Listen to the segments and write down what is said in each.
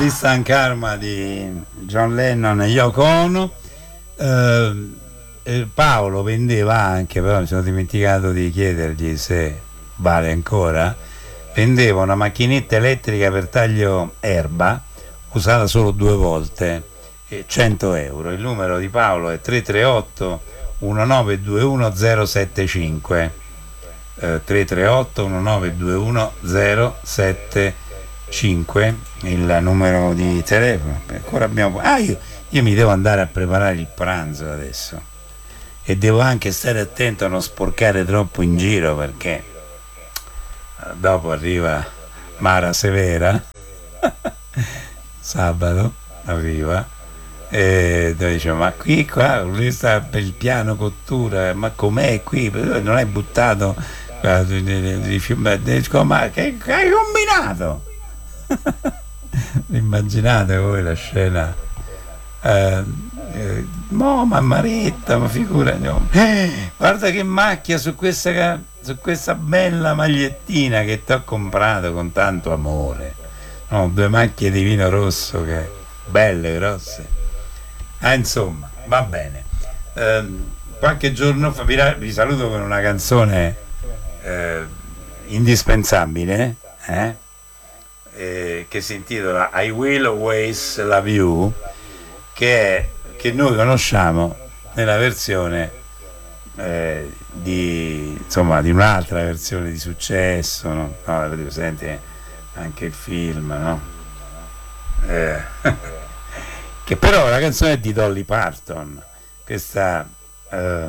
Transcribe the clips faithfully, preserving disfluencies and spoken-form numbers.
Distant Karma di John Lennon e Yoko Ono. eh, eh, Paolo vendeva anche, però mi sono dimenticato di chiedergli se vale ancora, vendeva una macchinetta elettrica per taglio erba usata solo due volte, eh, cento euro. Il numero di Paolo è tre tre otto uno nove due uno zero sette cinque, eh, tre tre otto uno nove due uno zero sette cinque, il numero di telefono. Ancora abbiamo ah io, io mi devo andare a preparare il pranzo adesso e devo anche stare attento a non sporcare troppo in giro, perché dopo arriva Mara Severa sabato arriva e dice: ma qui qua lui sta per il piano cottura, ma com'è qui? Non hai buttato di fiume? Ma che, che hai combinato? Immaginate voi la scena. eh, eh, mo mammaretta, ma figura, no. eh, guarda che macchia su questa su questa bella magliettina che ti ho comprato con tanto amore, no, due macchie di vino rosso, che belle, grosse. Ah, insomma, va bene. Eh, qualche giorno fa vi, vi saluto con una canzone eh, indispensabile, eh? Eh, che si intitola I Will Always Love You, che, è, che noi conosciamo nella versione eh, di, insomma, di un'altra versione di successo, no? No, avete presente anche il film, no? Eh, che però la canzone è di Dolly Parton, questa eh,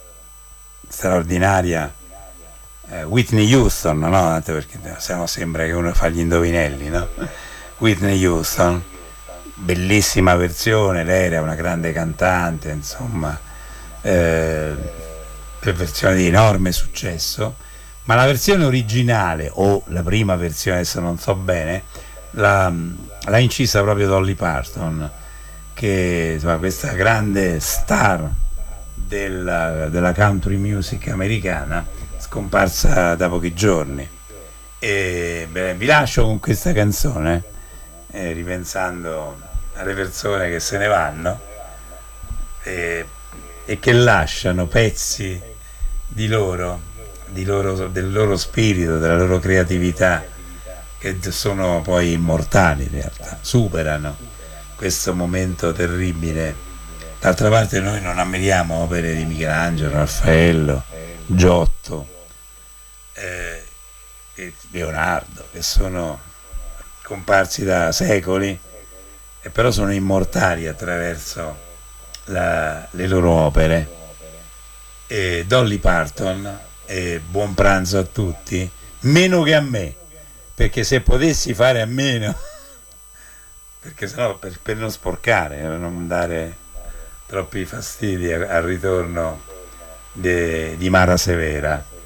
straordinaria eh, Whitney Houston, no? Tanto perché se no sembra che uno fa gli indovinelli, no? Whitney Houston, bellissima versione, lei era una grande cantante, insomma, eh, per versione di enorme successo, ma la versione originale, o la prima versione, adesso non so bene, l'ha, l'ha incisa proprio Dolly Parton, che insomma, questa grande star della, della country music americana, scomparsa da pochi giorni. E beh, vi lascio con questa canzone, eh, ripensando alle persone che se ne vanno e, e che lasciano pezzi di loro, di loro, del loro spirito, della loro creatività, che sono poi immortali in realtà, superano questo momento terribile. D'altra parte noi non ammiriamo opere di Michelangelo, Raffaello, Giotto eh, e Leonardo, che sono comparsi da secoli e però sono immortali attraverso la, le loro opere. E Dolly Parton, e buon pranzo a tutti, meno che a me, perché se potessi fare a meno perché sennò per, per non sporcare, per non dare troppi fastidi al ritorno de, di Mara Severa.